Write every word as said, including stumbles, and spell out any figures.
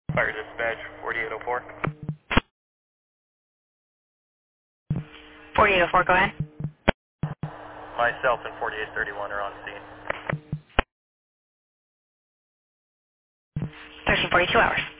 Fire dispatch, forty-eight oh four. forty-eight oh four, go ahead. Myself and forty-eight thirty-one are on scene. thirteen forty-two hours.